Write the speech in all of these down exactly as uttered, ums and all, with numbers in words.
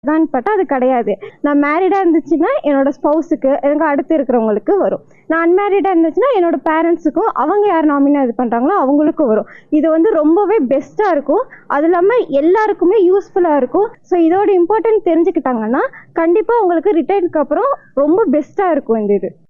தான் பார்த்தா அது கிடையாது. நான் மேரிடாக இருந்துச்சுன்னா என்னோட ஸ்பௌஸுக்கு, எனக்கு அடுத்து இருக்கிறவங்களுக்கு வரும். நான் அன்மேரிடாக இருந்துச்சுன்னா என்னோட பேரண்ட்ஸுக்கும், அவங்க யார் நாமினா இது பண்ணுறாங்களோ அவங்களுக்கும் வரும். இது வந்து ரொம்பவே பெஸ்ட்டாக இருக்கும். அது இல்லாமல் எல்லாருக்குமே யூஸ்ஃபுல்லாக இருக்கும். ஸோ இதோட இம்பார்ட்டன்ட் தெரிஞ்சுக்கிட்டாங்கன்னா கண்டிப்பாக உங்களுக்கு ரிட்டையர்டுக்கு அப்புறம் ரொம்ப பெஸ்ட்டாக இருக்கும் இந்த இது.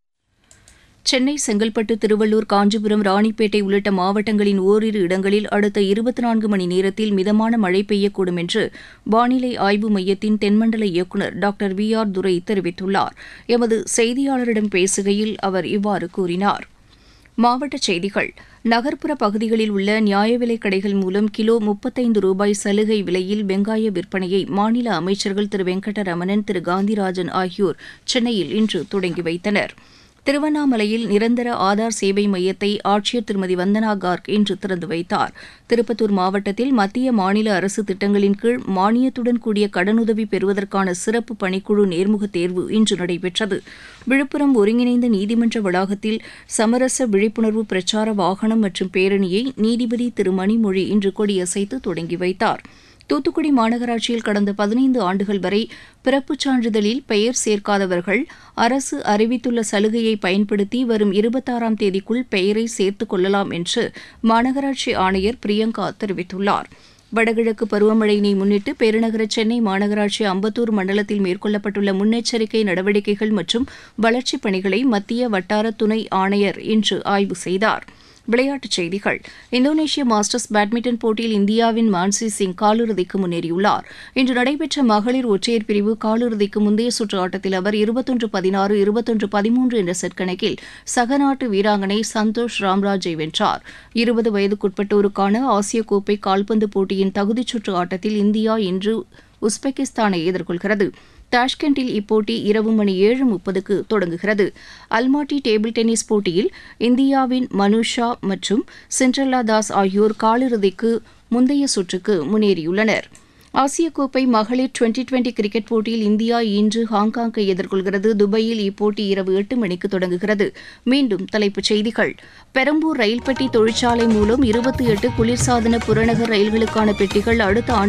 சென்னை, செங்கல்பட்டு, திருவள்ளூர், காஞ்சிபுரம், ராணிப்பேட்டை உள்ளிட்ட மாவட்டங்களின் ஓரிரு இடங்களில் அடுத்த இருபத்தி நான்கு மணி நேரத்தில் மிதமான மழை பெய்யக்கூடும் என்று வானிலை ஆய்வு மையத்தின் தென்மண்டல இயக்குநர் டாக்டர் வி ஆர் துரை தெரிவித்துள்ளார். எமது செய்தியாளரிடம் பேசுகையில் அவர் இவ்வாறு கூறினார். மாவட்டச் செய்திகள். நகர்ப்புற பகுதிகளில் உள்ள நியாய விலைக் கடைகள் மூலம் கிலோ முப்பத்தைந்து ரூபாய் சலுகை விலையில் வெங்காய விற்பனையை மாநில அமைச்சர்கள் திரு வெங்கடரமணன், திரு காந்திராஜன் ஆகியோர் சென்னையில் இன்று தொடங்கி வைத்தனர். திருவண்ணாமலையில் நிரந்தர ஆதார் சேவை மையத்தை ஆட்சியர் திருமதி வந்தனா கார்க் இன்று திறந்து வைத்தார். திருப்பத்தூர் மாவட்டத்தில் மத்திய மாநில அரசு திட்டங்களின் கீழ் மானியத்துடன் கூடிய கடனுதவி பெறுவதற்கான சிறப்பு பணிக்குழு நேர்முகத் தேர்வு இன்று நடைபெற்றது. விழுப்புரம் ஒருங்கிணைந்த நீதிமன்ற வளாகத்தில் சமரச விழிப்புணர்வு பிரச்சார வாகனம் மற்றும் பேரணியை நீதிபதி திரு மணிமொழி இன்று கொடியசைத்து தொடங்கி வைத்தார். தூத்துக்குடி மாநகராட்சியில் கடந்த பதினைந்து ஆண்டுகள் வரை பிறப்புச் சான்றிதழில் பெயர் சேர்க்காதவர்கள் அரசு அறிவித்துள்ள சலுகையை பயன்படுத்தி வரும் இருபத்தாறாம் தேதிக்குள் பெயரை சேர்த்துக் கொள்ளலாம் என்று மாநகராட்சி ஆணையர் பிரியங்கா தெரிவித்துள்ளார். வடகிழக்கு பருவமழையினை முன்னிட்டு பெருநகர சென்னை மாநகராட்சி அம்பத்தூர் மண்டலத்தில் மேற்கொள்ளப்பட்டுள்ள முன்னெச்சரிக்கை நடவடிக்கைகள் மற்றும் வளர்ச்சிப் பணிகளை மத்திய வட்டார துணை ஆணையர் இன்று ஆய்வு செய்தார். விளையாட்டுச் செய்திகள். இந்தோனேஷிய மாஸ்டர்ஸ் பேட்மிண்டன் போட்டியில் இந்தியாவின் மான்சி சிங் காலிறுதிக்கு முன்னேறியுள்ளார். இன்று நடைபெற்ற மகளிர் ஒற்றையர் பிரிவு காலிறுதிக்கு முந்தைய சுற்று ஆட்டத்தில் அவர் இருபத்தொன்று பதினாறு இருபத்தொன்று பதிமூன்று என்ற செட் கணக்கில் சகநாட்டு வீராங்கனை சந்தோஷ் ராம்ராஜை வென்றார். இருபது வயதுக்குட்பட்டோருக்கான ஆசிய கோப்பை கால்பந்து போட்டியின் தகுதிச் சுற்று ஆட்டத்தில் இந்தியா இன்று உஸ்பெகிஸ்தானை எதிர்கொள்கிறது. தாஷ்கண்டில் இப்போட்டி இரவு மணி ஏழு முப்பதுக்கு தொடங்குகிறது. அல்மாட்டி டேபிள் டென்னிஸ் போட்டியில் இந்தியாவின் மனுஷா மற்றும் சிண்ட்ரெல்லா தாஸ் ஆகியோர் காலிறுதிக்கு முந்தைய சுற்றுக்கு முன்னேறியுள்ளனர். ஆசிய கோப்பை மகளிர் டுவெண்டி டுவெண்டி கிரிக்கெட் போட்டியில் இந்தியா இன்று ஹாங்காங்கை எதிர்கொள்கிறது. துபாயில் இப்போட்டி இரவு எட்டு மணிக்கு தொடங்குகிறது. மீண்டும் தலைப்புச் செய்திகள். பெரம்பூர் ரயில் பெட்டி தொழிற்சாலை மூலம் இருபத்தி எட்டு குளிர்சாதன புறநகர் ரயில்களுக்கான பெட்டிகள் அடுத்த ஆண்டு